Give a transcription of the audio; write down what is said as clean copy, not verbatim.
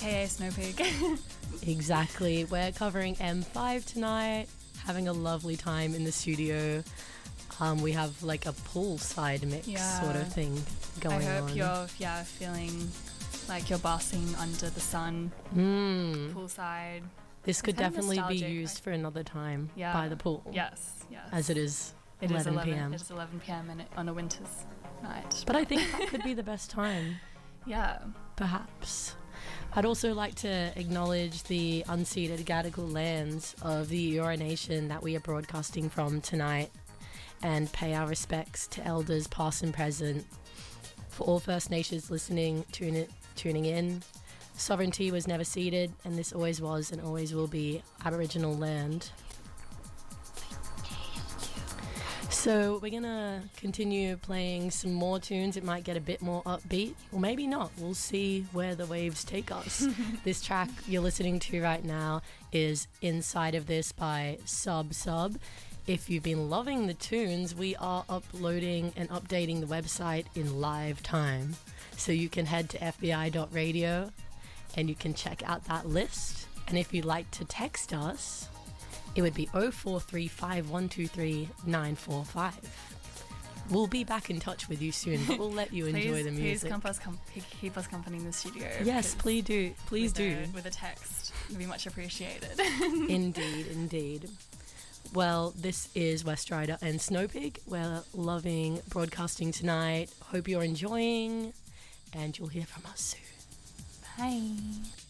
aka Snowpig. Exactly. We're covering M5 tonight, having a lovely time in the studio. We have like a poolside mix sort of thing going on. I hope you're feeling like you're basking under the sun, poolside. This could definitely be used for another time by the pool. Yes. As it is 11 p.m. It is 11 p.m. on a winter's night. But I think that could be the best time. Yeah. Perhaps. I'd also like to acknowledge the unceded Gadigal lands of the Eora Nation that we are broadcasting from tonight and pay our respects to elders past and present. For all First Nations listening, tuning in, sovereignty was never ceded, and this always was and always will be Aboriginal land. So we're going to continue playing some more tunes. It might get a bit more upbeat, or maybe not. We'll see where the waves take us. This track you're listening to right now is Inside of This by Sub Sub. If you've been loving the tunes, we are uploading and updating the website in live time. So you can head to fbi.radio and you can check out that list. And if you'd like to text us, it would be 0435123945. We'll be back in touch with you soon, but we'll let you enjoy the music. Please keep us company in the studio. Yes, please do. Please do. With a text. It would be much appreciated. Indeed. Well, this is West Rider and Snowpig. We're loving broadcasting tonight. Hope you're enjoying, and you'll hear from us soon. Bye.